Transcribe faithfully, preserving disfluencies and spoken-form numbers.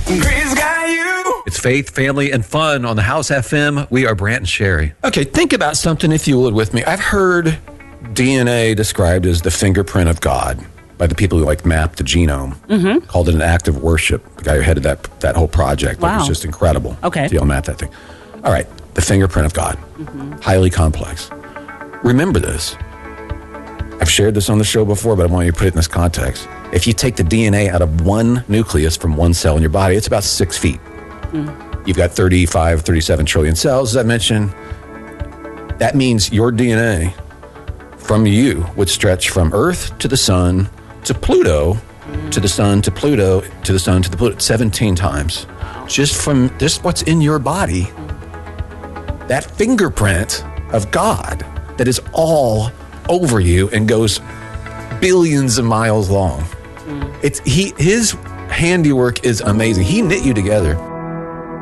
Green's got you. It's faith, family, and fun on the House F M. We are Brant and Sherry. Okay, think about something, if you would, with me. I've heard D N A described as the fingerprint of God by the people who like map the genome. Mm-hmm. Called it an act of worship. The guy who headed that that whole project. Like, Wow. it's just incredible. Okay. To be able to map that thing. All right, the fingerprint of God. Mm-hmm. Highly complex. Remember this. I've shared this on the show before, but I want you to put it in this context. If you take the D N A out of one nucleus from one cell in your body, it's about six feet. Mm. You've got thirty-five, thirty-seven trillion cells, as I mentioned. That means your D N A from you would stretch from Earth to the sun to Pluto, to the sun to Pluto, to the sun to the Pluto, seventeen times. Just from just what's in your body. That fingerprint of God that is all over you and goes billions of miles long. Mm. It's he his handiwork is amazing. He knit you together.